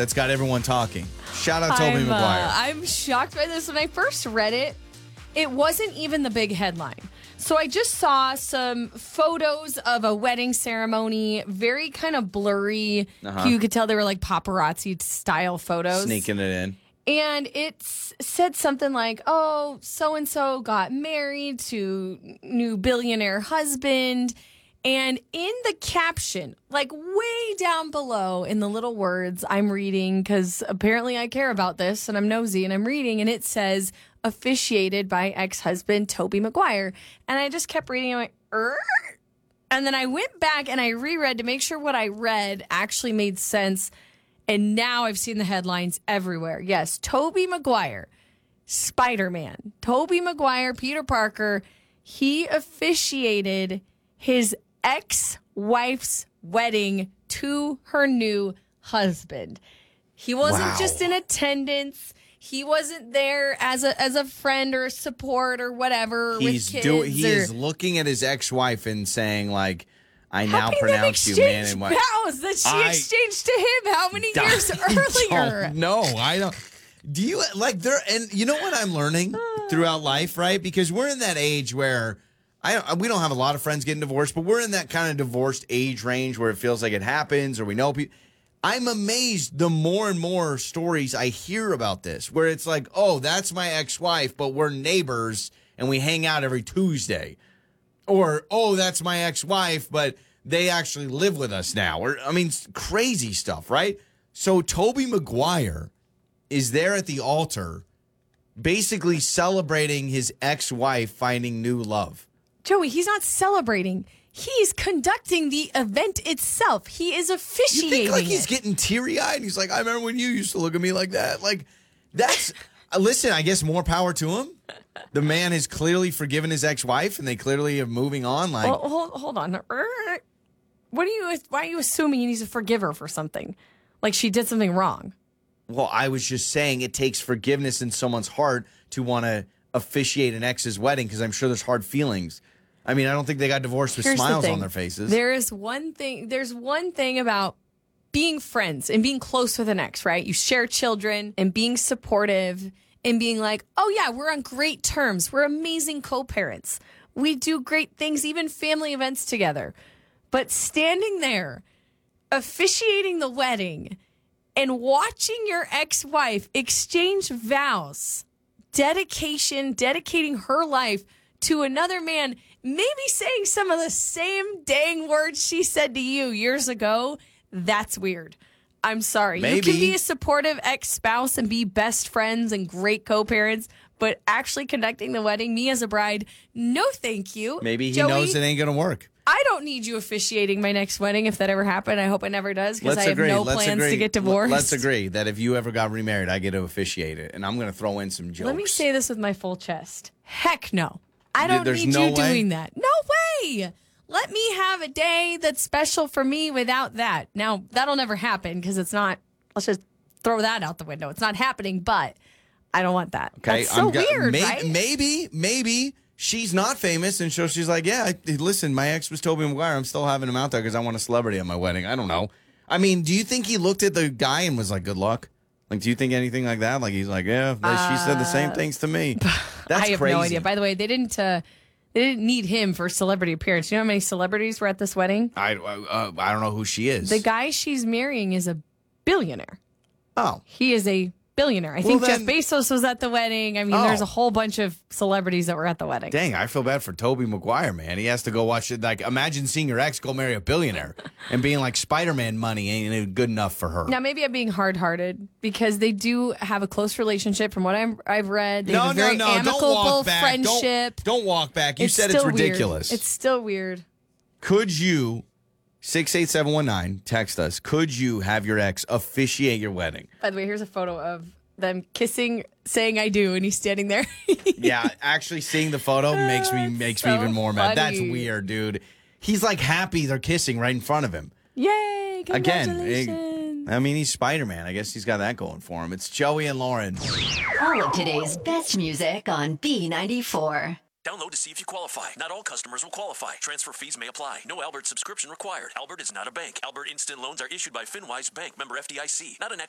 that's got everyone talking. Shout out Tobey Maguire. I'm shocked by this. When I first read it, it wasn't even the big headline. So I just saw some photos of a wedding ceremony, very kind of blurry. You could tell they were like paparazzi style photos. Sneaking it in. And it said something like, oh, so-and-so got married to new billionaire husband. And in the caption, like way down below in the little words I'm reading, because apparently I care about this and I'm nosy and I'm reading, and it says, officiated by ex-husband Tobey Maguire. And I just kept reading. I'm like, and then I went back and I reread to make sure what I read actually made sense. And now I've seen the headlines everywhere. Yes, Tobey Maguire, Spider-Man. Tobey Maguire, Peter Parker, he officiated his ex-wife's wedding to her new husband. He wasn't just in attendance. He wasn't there as a friend or a support or whatever. He is looking at his ex-wife and saying, like, I now pronounce you man and wife. Vows that she exchanged to him how many years earlier? No, I don't. Do you like there? And you know what I'm learning throughout life, right? Because we're in that age where we don't have a lot of friends getting divorced, but we're in that kind of divorced age range where it feels like it happens or we know people. I'm amazed the more and more stories I hear about this, where it's like, oh, that's my ex-wife, but we're neighbors and we hang out every Tuesday. Or, oh, that's my ex-wife, but they actually live with us now. Or, I mean, crazy stuff, right? So Tobey Maguire is there at the altar basically celebrating his ex-wife finding new love. Joey, he's not celebrating. He's conducting the event itself. He is officiating. You think like he's getting teary-eyed? He's like, I remember when you used to look at me like that. Like, that's... Listen, I guess more power to him. The man has clearly forgiven his ex-wife, and they clearly are moving on. Like, hold on. Why are you assuming he needs to forgive her for something? Like she did something wrong? Well, I was just saying it takes forgiveness in someone's heart to want to officiate an ex's wedding, because I'm sure there's hard feelings. I mean, I don't think they got divorced with smiles on their faces. There's one thing about being friends and being close with an ex, right? You share children and being supportive and being like, oh yeah, we're on great terms. We're amazing co-parents. We do great things, even family events together. But standing there, officiating the wedding and watching your ex-wife exchange vows, dedicating her life to another man, maybe saying some of the same dang words she said to you years ago, that's weird. I'm sorry. Maybe. You can be a supportive ex-spouse and be best friends and great co-parents, but actually conducting the wedding, me as a bride, no thank you. Maybe he Joey, knows it ain't going to work. I don't need you officiating my next wedding if that ever happened. I hope it never does, because I have no plans to get divorced. Let's agree that if you ever got remarried, I get to officiate it, and I'm going to throw in some jokes. Let me say this with my full chest. Heck no. I don't need you doing that. No way. Let me have a day that's special for me without that. Now, that'll never happen because it's not, let's just throw that out the window. It's not happening, but I don't want that. Okay, that's so weird, right? Maybe she's not famous, and so she's like, yeah, listen, my ex was Tobey Maguire. I'm still having him out there because I want a celebrity at my wedding. I don't know. I mean, do you think he looked at the guy and was like, good luck? Like, do you think anything like that? Like, he's like, yeah, she said the same things to me. That's I have crazy. no idea. By the way, they didn't need him for celebrity appearance. You know how many celebrities were at this wedding? I don't know who she is. The guy she's marrying is a billionaire. Oh. He is a billionaire. I think Jeff Bezos was at the wedding. I mean, there's a whole bunch of celebrities that were at the wedding. Dang, I feel bad for Tobey Maguire, man. He has to go watch it. Like, imagine seeing your ex go marry a billionaire and being like, Spider-Man money ain't good enough for her. Now, maybe I'm being hard-hearted because they do have a close relationship from what I've read. They have a very amicable friendship. Don't walk back. You said it's ridiculous. Weird. It's still weird. Could you, 68719, text us, could you have your ex officiate your wedding? By the way, here's a photo of them kissing, saying I do, and he's standing there. Yeah, actually seeing the photo makes me even more mad. That's weird, dude. He's like happy they're kissing right in front of him. Yay, congratulations. Again, I mean, he's Spider-Man. I guess he's got that going for him. It's Joey and Lauren. All of today's best music on B94. Download to see if you qualify. Not all customers will qualify. Transfer fees may apply. No Albert subscription required. Albert is not a bank. Albert Instant Loans are issued by FinWise Bank. Member FDIC. Not an